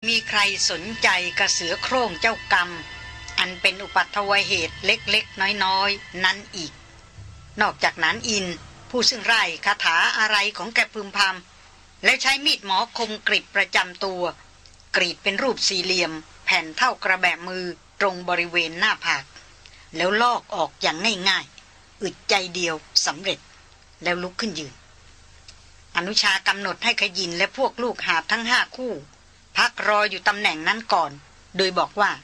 มีใครสนใจกระเสือโคร่งเจ้ากรรมอันเป็นอุปัตถวเหตุเล็กๆน้อยๆนั้นอีกนอกจากนั้นอินผู้ซึ่งไร้คาถาอะไรของแกพึมพำแล้วใช้มีดหมอคมกริดประจำตัวกรีดเป็นรูปสี่เหลี่ยมแผ่นเท่ากระแบะมือตรงบริเวณหน้าผากแล้วลอกออกอย่างง่ายๆอึดใจเดียวสำเร็จแล้วลุกขึ้นยืนอนุชากำหนดให้ขยินและพวกลูกหาบทั้ง5 คู่พักรออยู่ตำแหน่งนั้นก่อนโดยบอกว่า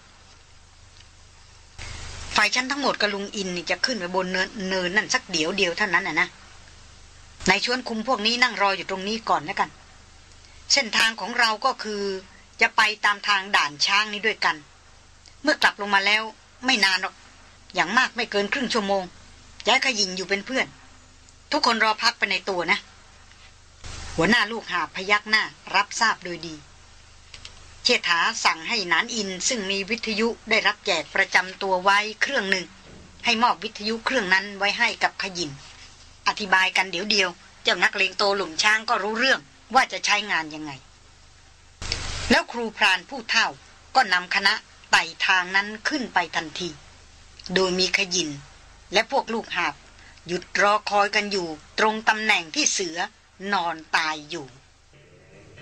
ฝ่ายฉันทั้งหมดกับลุงอินนี่จะขึ้นไปบนเนินนั่นสักเดี๋ยวเดียวเท่านั้นนะนายชวนคุมพวกนี้นั่งรออยู่ตรงนี้ก่อนแล้วกันเส้นทางของเราก็คือจะไปตามทางด่านช้างนี้ด้วยกันเมื่อกลับลงมาแล้วไม่นานหรอกอย่างมากไม่เกินครึ่งชั่วโมงย้ายขยินอยู่เป็นเพื่อนทุกคนรอพักไปในตัวนะหัวหน้าลูกหาพยักหน้ารับทราบโดยดีเชษฐาสั่งให้นานอินซึ่งมีวิทยุได้รับแจกประจำตัวไว้เครื่องหนึ่งให้มอบวิทยุเครื่องนั้นไว้ให้กับขยินอธิบายกันเดี๋ยวเดียวเจ้านักเลงโตหลุมช้างก็รู้เรื่องว่าจะใช้งานยังไงแล้วครูพรานผู้เฒ่าก็นำคณะไต่ทางนั้นขึ้นไปทันทีโดยมีขยินและพวกลูกหาบหยุดรอคอยกันอยู่ตรงตำแหน่งที่เสือนอนตายอยู่